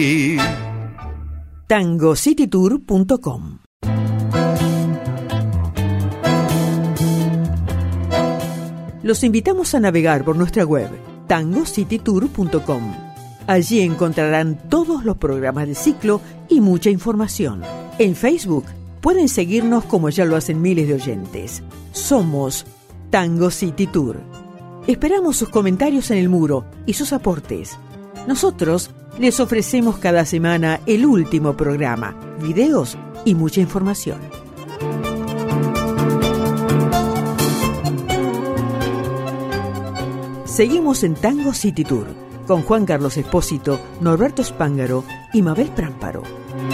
TangoCityTour.com. Los invitamos a navegar por nuestra web TangoCityTour.com. Allí encontrarán todos los programas del ciclo y mucha información. En Facebook pueden seguirnos como ya lo hacen miles de oyentes. Somos Tango City Tour. Esperamos sus comentarios en el muro y sus aportes. Nosotros les ofrecemos cada semana el último programa, videos y mucha información. Seguimos en Tango City Tour con Juan Carlos Espósito, Norberto Spángaro y Mabel Prámparo.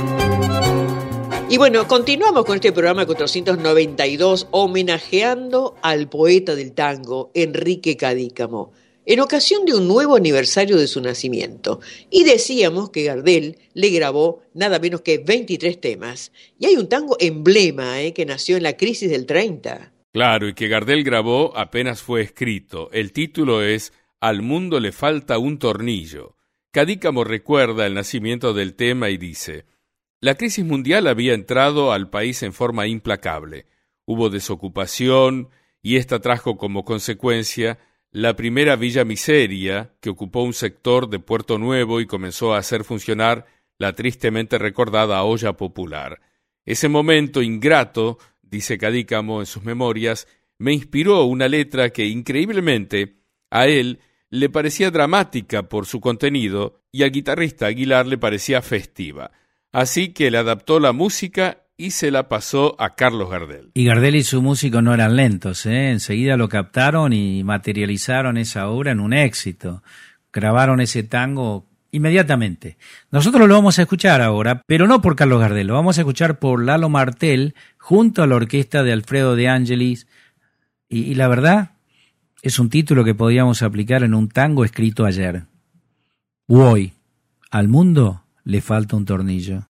Y bueno, continuamos con este programa 492 homenajeando al poeta del tango, Enrique Cadícamo, en ocasión de un nuevo aniversario de su nacimiento. Y decíamos que Gardel le grabó nada menos que 23 temas. Y hay un tango emblema que nació en la crisis del 30. Claro, y que Gardel grabó apenas fue escrito. El título es Al mundo le falta un tornillo. Cadícamo recuerda el nacimiento del tema y dice: la crisis mundial había entrado al país en forma implacable. Hubo desocupación y esta trajo como consecuencia la primera Villa Miseria, que ocupó un sector de Puerto Nuevo y comenzó a hacer funcionar la tristemente recordada olla popular. Ese momento ingrato, dice Cadícamo en sus memorias, me inspiró una letra que increíblemente a él le parecía dramática por su contenido y al guitarrista Aguilar le parecía festiva. Así que le adaptó la música y se la pasó a Carlos Gardel. Y Gardel y su músico no eran lentos, enseguida lo captaron y materializaron esa obra en un éxito. Grabaron ese tango inmediatamente. Nosotros lo vamos a escuchar ahora, pero no por Carlos Gardel, lo vamos a escuchar por Lalo Martel junto a la orquesta de Alfredo De Angelis. Y la verdad, es un título que podríamos aplicar en un tango escrito ayer. Hoy, al mundo le falta un tornillo.